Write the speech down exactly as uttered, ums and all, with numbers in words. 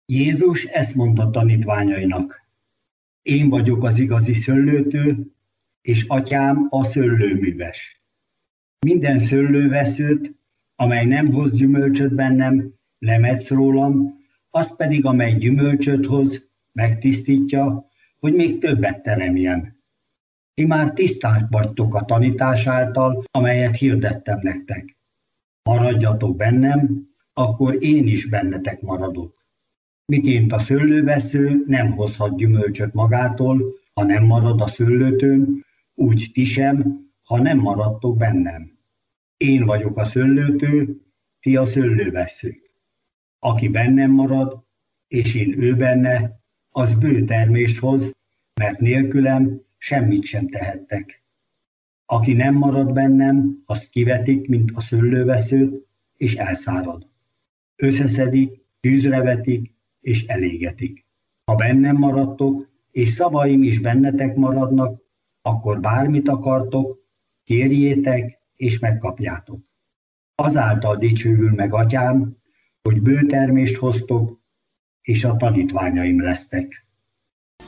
Jézus ezt mondta tanítványainak: Én vagyok az igazi szőlőtő, és atyám a szőlőműves. Minden szőlőveszőt, amely nem hoz gyümölcsöt bennem, lemetsz rólam, azt pedig, amely gyümölcsöt hoz, megtisztítja, hogy még többet teremjen. Ti már tiszták vagytok a tanítás által, amelyet hirdettem nektek. Maradjatok bennem, akkor én is bennetek maradok. Miként a szőlővesző nem hozhat gyümölcsöt magától, ha nem marad a szőlőtőn, úgy ti sem, ha nem maradtok bennem. Én vagyok a szőlőtő, ti a szőlőveszők. Aki bennem marad, és én ő benne, az bő termést hoz, mert nélkülem semmit sem tehettek. Aki nem marad bennem, azt kivetik, mint a szőlőveszőt, és elszárad. Összeszedik, tűzre vetik, és elégetik. Ha bennem maradtok, és szavaim is bennetek maradnak, akkor bármit akartok, kérjétek, és megkapjátok. Azáltal dicsőül meg atyám, hogy bő termést hoztok, és a tanítványaim lesztek.